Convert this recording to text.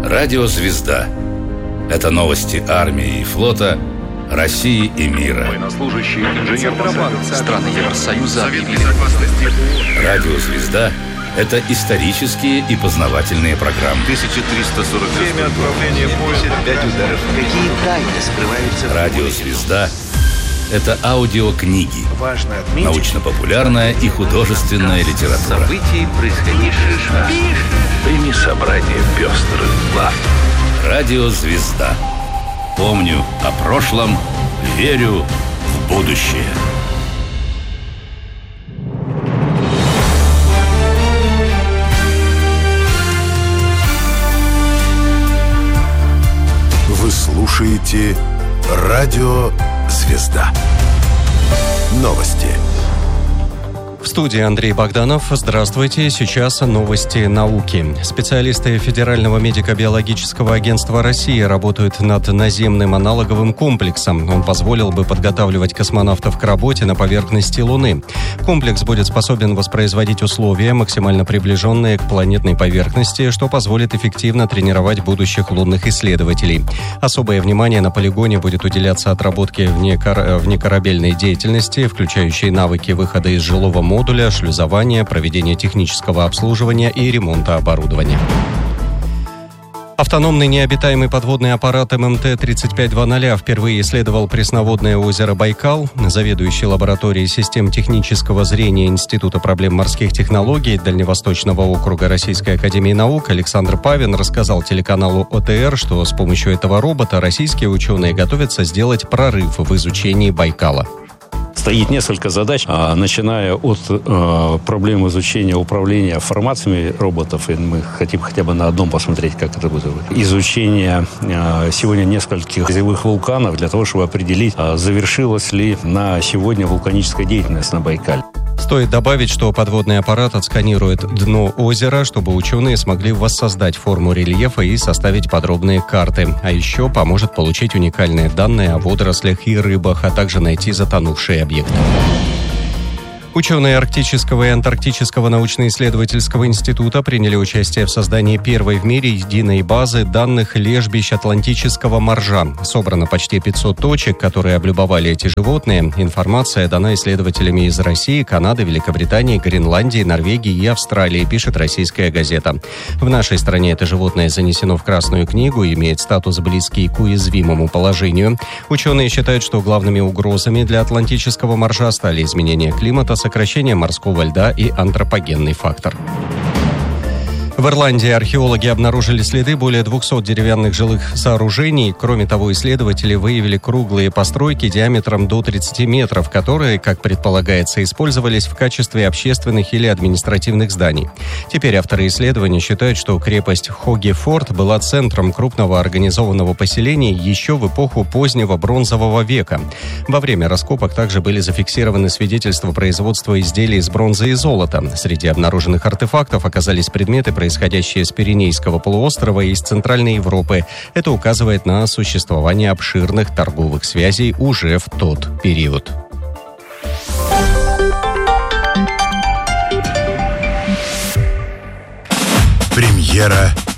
Радио «Звезда». Это новости армии и флота, России и мира. Военнослужащие, страны Евросоюза объявили. Радио «Звезда» — это исторические и познавательные программы. 1340. Время отправления поезда. 5 ударов. Какие тайны скрываются? Радио «Звезда» — это аудиокниги, Важно отметить. научно-популярная и художественная литература. Событий, происходивших. Прими собрание пестрых глав. Радио «Звезда». Помню о прошлом, верю в будущее. Вы слушаете Радио «Звезда». Новости. В студии Андрей Богданов. Здравствуйте. Сейчас новости науки. Специалисты Федерального медико-биологического агентства России работают над наземным аналоговым комплексом. Он позволил бы подготавливать космонавтов к работе на поверхности Луны. Комплекс будет способен воспроизводить условия, максимально приближенные к планетной поверхности, что позволит эффективно тренировать будущих лунных исследователей. Особое внимание на полигоне будет уделяться отработке внекорабельной деятельности, включающей навыки выхода из жилого модуля, шлюзования, проведения технического обслуживания и ремонта оборудования. Автономный необитаемый подводный аппарат ММТ-3500 впервые исследовал пресноводное озеро Байкал. Заведующий лабораторией систем технического зрения Института проблем морских технологий Дальневосточного округа Российской академии наук Александр Павин рассказал телеканалу ОТР, что с помощью этого робота российские ученые готовятся сделать прорыв в изучении Байкала. Стоит несколько задач, начиная от проблем изучения управления формациями роботов, и мы хотим хотя бы на одном посмотреть, как это будет. Изучение сегодня нескольких грязевых вулканов для того, чтобы определить, завершилась ли на сегодня вулканическая деятельность на Байкале. Стоит добавить, что подводный аппарат отсканирует дно озера, чтобы ученые смогли воссоздать форму рельефа и составить подробные карты. А еще поможет получить уникальные данные о водорослях и рыбах, а также найти затонувшие объекты. Ученые Арктического и Антарктического научно-исследовательского института приняли участие в создании первой в мире единой базы данных лежбищ атлантического моржа. Собрано почти 500 точек, которые облюбовали эти животные. Информация дана исследователями из России, Канады, Великобритании, Гренландии, Норвегии и Австралии, пишет «Российская газета». В нашей стране это животное занесено в Красную книгу и имеет статус, близкий к уязвимому положению. Ученые считают, что главными угрозами для атлантического моржа стали изменения климата, сокращение морского льда и антропогенный фактор. В Ирландии археологи обнаружили следы более 200 деревянных жилых сооружений. Кроме того, исследователи выявили круглые постройки диаметром до 30 метров, которые, как предполагается, использовались в качестве общественных или административных зданий. Теперь авторы исследования считают, что крепость Хоги-Форт была центром крупного организованного поселения еще в эпоху позднего бронзового века. Во время раскопок также были зафиксированы свидетельства производства изделий из бронзы и золота. Среди обнаруженных артефактов оказались предметы, происходящие с Пиренейского полуострова и из Центральной Европы. Это указывает на существование обширных торговых связей уже в тот период. Премьера